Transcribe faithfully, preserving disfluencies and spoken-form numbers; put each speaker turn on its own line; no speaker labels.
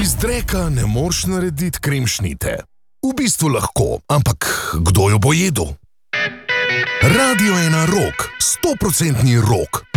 Iz dreka ne moreš narediti kremšnite. V bistvu lahko, ampak kdo jo bo jedel? Radio ena Rock, stoprocentni rock.